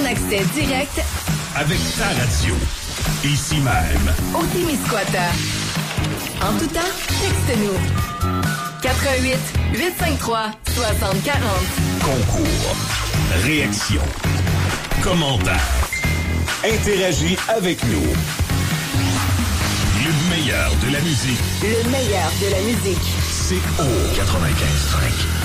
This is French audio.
En accès direct avec ta radio. Ici même. au Témiscouata. En tout temps, texte-nous. 88 853 6040. Concours. Réaction. Commentaire. Interagis avec nous. Le meilleur de la musique. Le meilleur de la musique. C'est au 95.5.